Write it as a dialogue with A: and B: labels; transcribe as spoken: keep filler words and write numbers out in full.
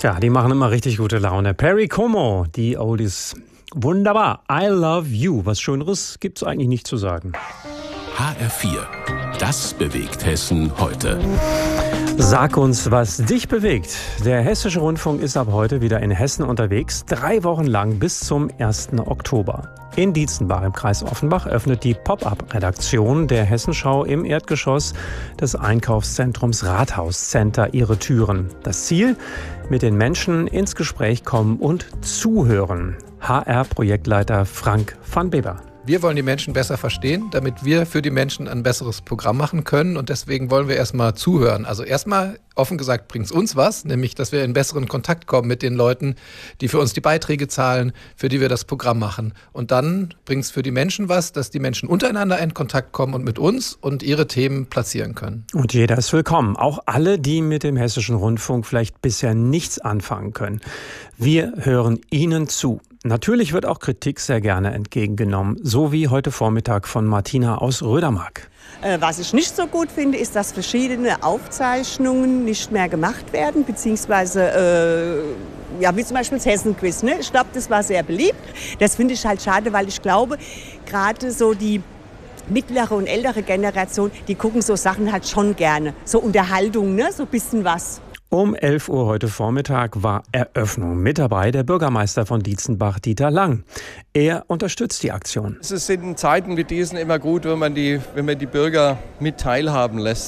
A: Tja, die machen immer richtig gute Laune. Perry Como, die Oldies. Wunderbar. I love you. Was Schöneres gibt's eigentlich nicht zu sagen.
B: H R vier. Das bewegt Hessen heute.
A: Sag uns, was dich bewegt. Der Hessische Rundfunk ist ab heute wieder in Hessen unterwegs. Drei Wochen lang bis zum ersten Oktober. In Dietzenbach im Kreis Offenbach öffnet die Pop-up-Redaktion der Hessenschau im Erdgeschoss des Einkaufszentrums Rathauscenter ihre Türen. Das Ziel? Mit den Menschen ins Gespräch kommen und zuhören. H R-Projektleiter Frank van Beber.
C: Wir wollen die Menschen besser verstehen, damit wir für die Menschen ein besseres Programm machen können. Und deswegen wollen wir erstmal zuhören. Also erstmal, offen gesagt, bringt es uns was, nämlich, dass wir in besseren Kontakt kommen mit den Leuten, die für uns die Beiträge zahlen, für die wir das Programm machen. Und dann bringt es für die Menschen was, dass die Menschen untereinander in Kontakt kommen und mit uns und ihre Themen platzieren können.
A: Und jeder ist willkommen. Auch alle, die mit dem Hessischen Rundfunk vielleicht bisher nichts anfangen können. Wir hören Ihnen zu. Natürlich wird auch Kritik sehr gerne entgegengenommen, so wie heute Vormittag von Martina aus Rödermark.
D: Äh, was ich nicht so gut finde, ist, dass verschiedene Aufzeichnungen nicht mehr gemacht werden, beziehungsweise, äh, ja, wie zum Beispiel das Hessen-Quiz, ne? Ich glaube, das war sehr beliebt. Das finde ich halt schade, weil ich glaube, gerade so die mittlere und ältere Generation, die gucken so Sachen halt schon gerne. So Unterhaltung, ne? So ein bisschen was.
A: Um elf Uhr heute Vormittag war Eröffnung. Mit dabei der Bürgermeister von Dietzenbach, Dieter Lang. Er unterstützt die Aktion.
E: Es ist in Zeiten wie diesen immer gut, wenn man die, wenn man die Bürger mit teilhaben lässt.